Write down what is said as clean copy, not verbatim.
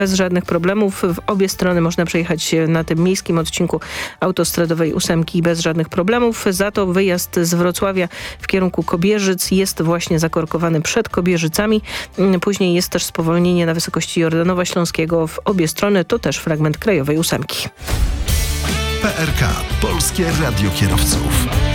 bez żadnych problemów. W obie strony można przejechać na tym miejskim odcinku autostradowej 8 bez żadnych problemów. Za to wyjazd z Wrocławia w kierunku Kobierzyc jest właśnie zakorkowany przed Kobierzycami. Później jest też spowolnienie na wysokości Jordanowa Śląskiego w obie strony. To też fragment krajowej 8. PRK. Polskie Radio Kierowców.